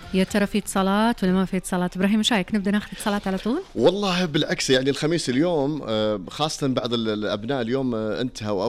يا ترى في اتصالات ولا ما في اتصالات؟ إبراهيم ايش رايك نبدأ ناخذ اتصالات على طول؟ والله بالعكس، يعني الخميس اليوم خاصة بعض الأبناء اليوم انتهوا